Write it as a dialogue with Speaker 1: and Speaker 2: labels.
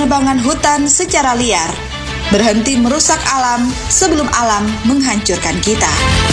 Speaker 1: penebangan hutan secara liar. Berhenti merusak alam sebelum alam menghancurkan kita.